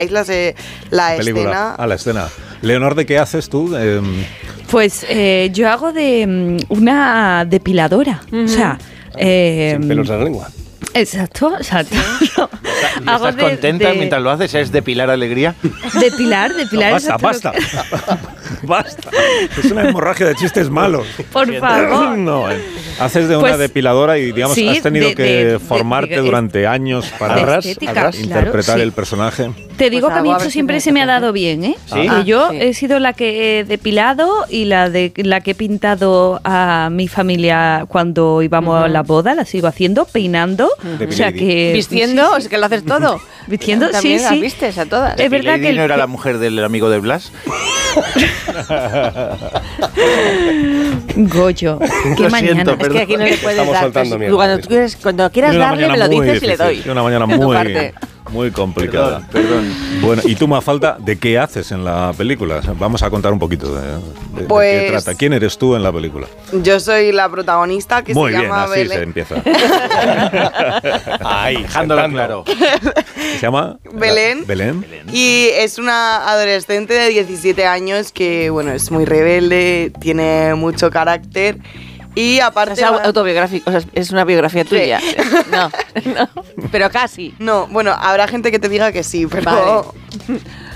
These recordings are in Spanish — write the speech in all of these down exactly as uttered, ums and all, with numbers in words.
la, la escena. Ah, la escena. Leonor, ¿de qué haces tú? Eh, Pues eh, yo hago de um, una depiladora. Uh-huh. O sea, eh, sin pelos en la lengua. Exacto, exacto. No. ¿Y estás de, contenta de, mientras lo haces? ¿Es depilar alegría? Depilar, depilar. No, basta, basta. Que... basta. Es una hemorragia de chistes malos. Por favor. No, eh. Haces de una pues, depiladora y, digamos, sí, has tenido de, que de, formarte de, de, durante años para arras, arras, interpretar claro, sí. el personaje. Te digo pues que a mí esto siempre se me ha dado bien, ¿eh? ¿Sí? Ah, yo sí. he sido la que he depilado y la de la que he pintado a mi familia cuando íbamos uh-huh. a la boda, la sigo haciendo, peinando, o sea que vistiendo, es que lo haces todo. Vistiendo, también sí, las sí. vistes a todas. Es verdad que no era la mujer del amigo de Blas. Goyo, qué lo mañana. Siento, es que aquí no le puedes Estamos dar. Soltando Pues, cuando, tú quieres, cuando quieras darle, me lo dices difícil. Y le doy. Una mañana muy, muy complicada. Perdón, perdón. Bueno, y tú, Mafalda, ¿de qué haces en la película? Vamos a contar un poquito de, de, pues, de qué trata. ¿Quién eres tú en la película? Yo soy la protagonista que muy se bien, llama así Belén. se empieza. Ahí, dejándolo claro. ¿Se llama? Belén. Belén. Y es una adolescente de diecisiete años que, bueno, es muy rebelde, tiene mucho carácter. Y aparte... Es autobiográfico, o sea, es una biografía tuya. Sí. No, no, pero casi. No, bueno, habrá gente que te diga que sí, pero... Vale.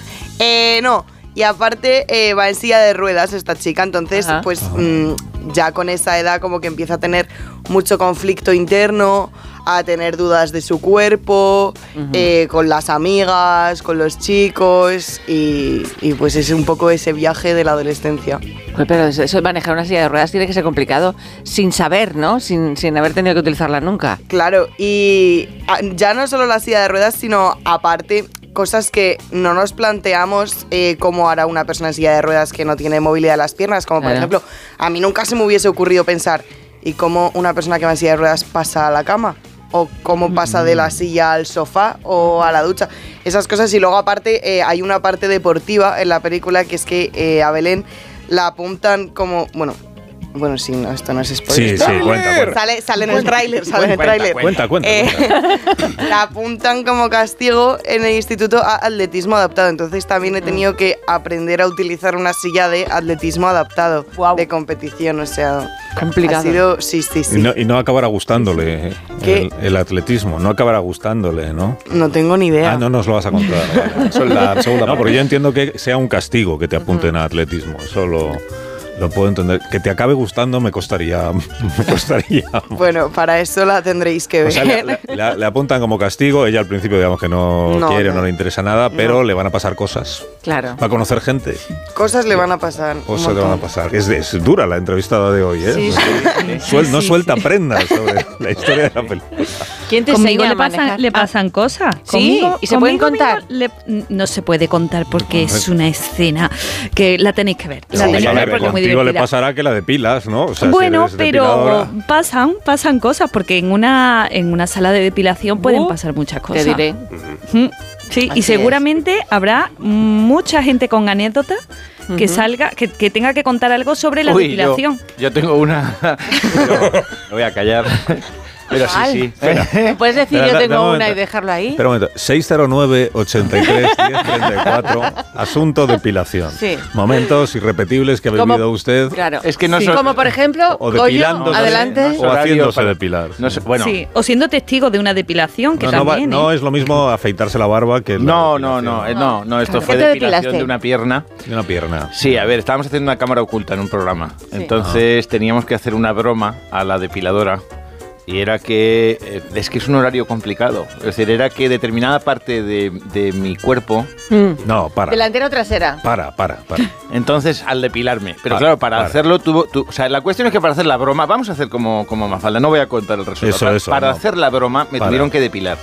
eh, no, y aparte eh, va en silla de ruedas esta chica, entonces Ajá. pues mmm, ya con esa edad como que empieza a tener mucho conflicto interno, a tener dudas de su cuerpo, uh-huh. eh, con las amigas, con los chicos y, y pues es un poco ese viaje de la adolescencia. Pero eso, manejar una silla de ruedas tiene que ser complicado sin saber, ¿no? Sin, sin haber tenido que utilizarla nunca. Claro, y ya no solo la silla de ruedas, sino aparte cosas que no nos planteamos eh, cómo hará una persona en silla de ruedas que no tiene movilidad de las piernas, como por claro. ejemplo, a mí nunca se me hubiese ocurrido pensar ¿y cómo una persona que va en silla de ruedas pasa a la cama? O cómo pasa de la silla al sofá o a la ducha. Esas cosas. Y luego aparte eh, hay una parte deportiva en la película que es que eh, a Belén la apuntan como... Bueno, bueno sí, no, esto no es spoiler. Sí, sí, cuenta, cuenta. Sale, sale en el tráiler, sale en el tráiler. Cuenta, cuenta, eh, cuenta. La apuntan como castigo en el instituto a atletismo adaptado. Entonces también he tenido que aprender a utilizar una silla de atletismo adaptado. Wow. De competición, o sea... Complicado. Ha sido, sí, sí, sí. Y no, y no acabará gustándole el, el atletismo, no acabará gustándole, ¿no? No tengo ni idea. Ah, no nos lo vas a contar. Vale. Eso es la segunda. No, porque yo entiendo que sea un castigo que te apunten uh-huh. a atletismo. Eso lo, lo puedo entender. Que te acabe gustando me costaría. Me costaría. Bueno, para eso la tendréis que ver. O sea, le, le, le, le apuntan como castigo. Ella al principio, digamos que no, no quiere, no. no le interesa nada, pero no. le van a pasar cosas. Claro. Va a conocer gente. Cosas le van a pasar. Cosas le van a pasar. Es, es dura la entrevistada de hoy, ¿eh? Sí, sí. Suel, no sí, suelta sí. prendas sobre la historia de la película. ¿Quién te conmigo enseña le a manejar? pasan, le pasan cosas. Sí, conmigo, y se pueden contar. Le, no se puede contar porque es una escena que la tenéis que ver. La No, tenéis a que ver, ver porque es muy contigo le divertida. pasará que la depilas, ¿no? O sea, bueno, si pero pasan, pasan cosas porque en una en una sala de depilación pueden uh, pasar muchas cosas. Te diré. Uh-huh. Sí, Así y seguramente es. habrá mucha gente con anécdotas uh-huh. que salga, que, que tenga que contar algo sobre la Uy, depilación. Yo, yo tengo una. Pero me voy a callar. Pero sí, sí. ¿Me puedes decir Espera, yo da, tengo da un una momento. y dejarlo ahí? Espera un momento. seis cero nueve, ochenta y tres, diez treinta y cuatro. Asunto depilación. Sí. Momentos irrepetibles que ha Como- vivido usted. Claro. Es que no Sí. son- Como por ejemplo, O Goyo, depilándose. adelante. O haciéndose para- depilar. No sé, bueno. Sí, o siendo testigo de una depilación, que No, no, va- también. no ¿eh? es lo mismo afeitarse la barba que la No, no, depilación no, eh, no, no, esto Claro. fue ¿Qué te depilación depilaste? de una pierna. de una pierna. Sí, a ver, estábamos haciendo una cámara oculta en un programa. Entonces teníamos que hacer una broma a la depiladora. Y era que, eh, es que es un horario complicado. Es decir, era que determinada parte de, de mi cuerpo, Mm. No, para. Delantera o trasera. Para, para, para. entonces al depilarme. Pero Para, claro, para, para. hacerlo tuvo. Tu, o sea, la cuestión es que para hacer la broma, vamos a hacer como, como Mafalda, no voy a contar el resultado. Eso, para eso, para no. hacer la broma me Para. tuvieron que depilar.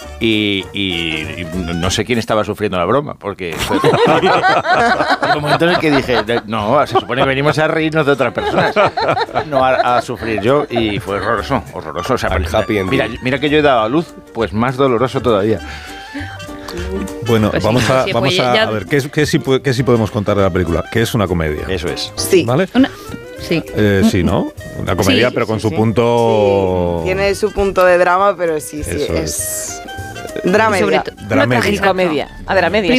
Y, y- y no sé quién estaba sufriendo la broma, porque fue un momento en el que dije, no, se supone que venimos a reírnos de otras personas, no a, a sufrir yo, y fue horroroso, horroroso. O sea, Al happy ending. mira, mira que yo he dado a luz, pues más doloroso todavía. Bueno, Pues sí, vamos a, sí, vamos pues a, ya- a ver, ¿qué, es- qué, sí, pu- qué sí podemos contar de la película? Que es una comedia. Eso es. Sí. ¿Vale? Una- sí. Eh, sí, ¿no? Una comedia, Sí, pero con sí, su sí. punto... Sí, tiene su punto de drama, pero sí, sí, Eso es... Dramedia. Sobre to- Dramedia. Y comedia. A ver, a media.